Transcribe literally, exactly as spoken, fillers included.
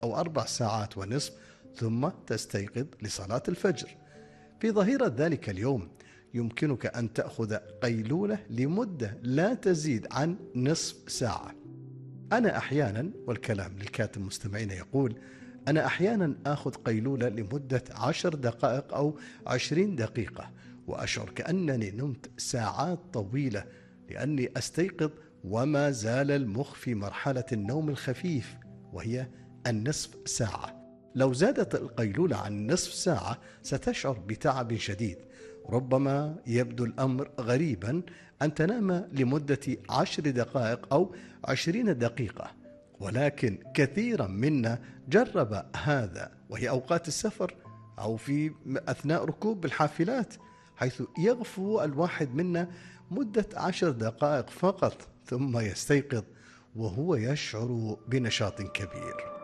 أو أربع ساعات ونصف، ثم تستيقظ لصلاة الفجر. في ظهيرة ذلك اليوم يمكنك أن تأخذ قيلولة لمدة لا تزيد عن نصف ساعة. أنا أحيانا، والكلام للكاتب مستمعين، يقول: أنا أحيانا أخذ قيلولة لمدة عشر دقائق أو عشرين دقيقة، وأشعر كأنني نمت ساعات طويلة، لأني أستيقظ وما زال المخ في مرحلة النوم الخفيف، وهي النصف ساعة. لو زادت القيلولة عن نصف ساعة ستشعر بتعب شديد. ربما يبدو الأمر غريبا أن تنام لمدة عشر دقائق أو عشرين دقيقة، ولكن كثيرا منا جرب هذا، وهي أوقات السفر أو في أثناء ركوب الحافلات، حيث يغفو الواحد منا مدة عشر دقائق فقط، ثم يستيقظ وهو يشعر بنشاط كبير.